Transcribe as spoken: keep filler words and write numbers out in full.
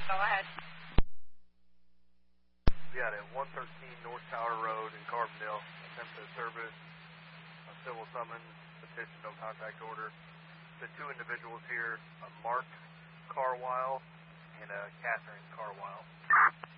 Go ahead. We got at one thirteen North Tower Road in Carbondale, attempted service, a civil summons, petition, no contact order. The two individuals here, a Mark Carwile and a Catherine Carwile.